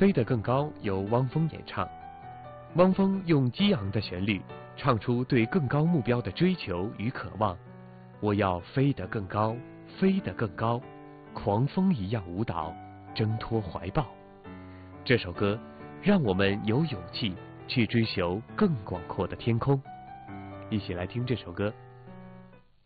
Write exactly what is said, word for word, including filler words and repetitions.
飞得更高由汪峰演唱，汪峰用激昂的旋律唱出对更高目标的追求与渴望。我要飞得更高，飞得更高，狂风一样舞蹈，挣脱怀抱。这首歌让我们有勇气去追求更广阔的天空。一起来听这首歌，